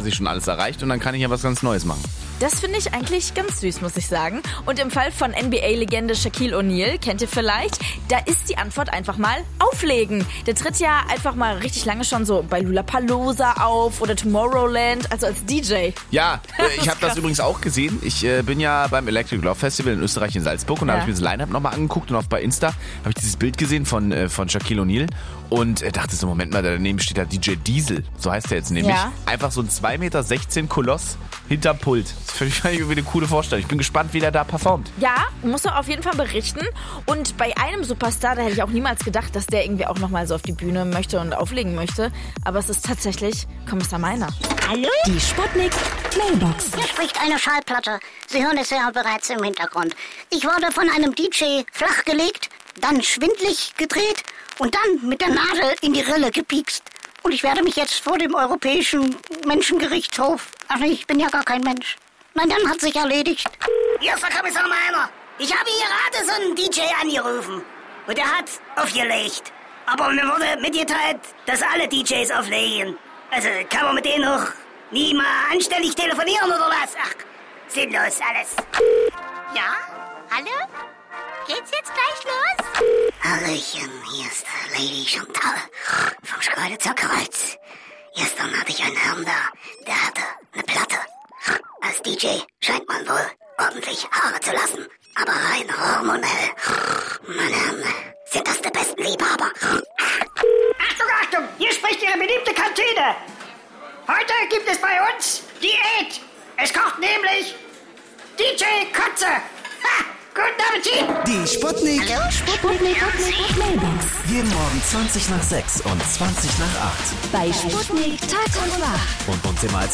quasi schon alles erreicht und dann kann ich ja was ganz Neues machen. Das finde ich eigentlich ganz süß, muss ich sagen. Und im Fall von NBA-Legende Shaquille O'Neal, kennt ihr vielleicht, da ist die Antwort einfach mal auflegen. Der tritt ja einfach mal richtig lange schon so bei Lollapalooza auf oder Tomorrowland, also als DJ. Ja, ich habe das übrigens auch gesehen. Ich bin ja beim Electric Love Festival in Österreich in Salzburg und da habe ich mir das Line-Up nochmal angeguckt und auch bei Insta habe ich dieses Bild gesehen von Shaquille O'Neal und dachte so, Moment mal, daneben steht da DJ Diesel, so heißt der jetzt nämlich. Ja. Einfach so ein 2,16 Meter Koloss hinterm Pult. Das finde ich irgendwie eine coole Vorstellung. Ich bin gespannt, wie der da performt. Ja, muss er auf jeden Fall berichten. Und bei einem Superstar, da hätte ich auch niemals gedacht, dass der irgendwie auch nochmal so auf die Bühne möchte und auflegen möchte. Aber es ist tatsächlich Kommissar Meiner. Hallo? Die Sputnik Mailbox. Hier spricht eine Schallplatte. Sie hören es ja bereits im Hintergrund. Ich wurde von einem DJ flachgelegt, dann schwindlig gedreht und dann mit der Nadel in die Rille gepiekst. Und ich werde mich jetzt vor dem Europäischen Menschengerichtshof... Ach nee, ich bin ja gar kein Mensch. Nein, dann hat sich erledigt. Hier ist der Kommissar Meiner. Ich habe hier gerade so einen DJ angerufen. Und der hat aufgelegt. Aber mir wurde mitgeteilt, dass alle DJs auflegen. Also kann man mit denen auch nie mal anständig telefonieren oder was? Ach, sinnlos alles. Ja? Hallo? Geht's jetzt gleich los? Hallöchen, hier ist Lady Chantal vom Schkeuditzer Kreuz. Gestern hatte ich einen Herrn da, der hatte eine Platte. Als DJ scheint man wohl ordentlich Haare zu lassen. Aber rein hormonell. Meine Herren, sind das die besten Liebhaber. Achtung, Achtung, hier spricht Ihre beliebte Kantine. Heute gibt es bei uns Diät. Es kocht nämlich DJ Kotze. Ha, guten Appetit. Die Sputnik. Hallo, Sputnik. Mailbox. Jeden Morgen 20 nach 6 und 20 nach 8. Bei Sputnik Tag und Nacht. Und uns immer als